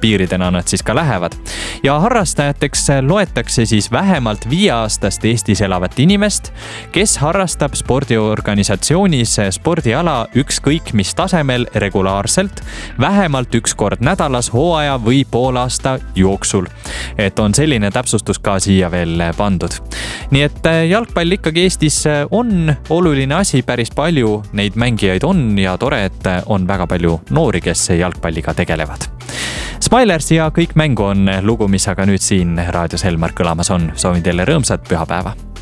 piiridena nad siis ka lähevad. Ja harrastajateks loetakse siis vähemalt 5-aastast Eestis elavat inimest, kes harrastab spordiorganisatsioonis spordiala ükskõik mis tasemel regulaarselt, vähemalt 1 kord nädalas, hooaja või poolaasta jooksul. Et on selline täpsustus ka siia veel pandud. Nii et jalgpall ikkagi Eestis on oluline asi, päris palju neid mängijaid on ja tore, et on väga palju noori, kes jalgpalliga tegelevad. Smilers ja kõik mängu on lugu, mis aga nüüd siin raadios Helmar kõlamas on. Soovin teile rõõmsat pühapäeva.